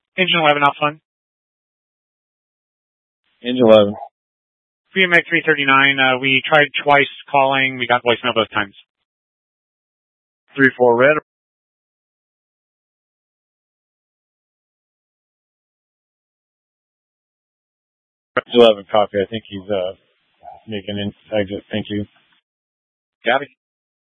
Engine 11, Alpha 1. Engine 11. VMX 339, we tried twice calling. We got voicemail both times. 3-4 red. 11 copy. I think he's making an exit. Thank you. Copy.